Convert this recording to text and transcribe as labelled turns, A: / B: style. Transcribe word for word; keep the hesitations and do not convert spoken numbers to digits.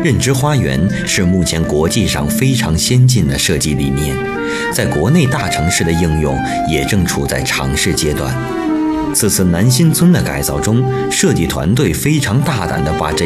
A: 认知花园是目前国际上非常先进的设计理念，在国内大城市的应用也正处在尝试阶段。此次南新村的改造中，设计团队非常大胆地把这